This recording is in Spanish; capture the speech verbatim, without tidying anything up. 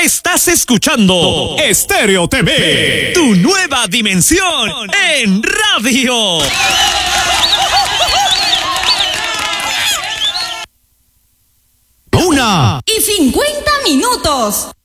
Estás escuchando Estéreo T V, tu nueva dimensión en radio. Una y cincuenta minutos.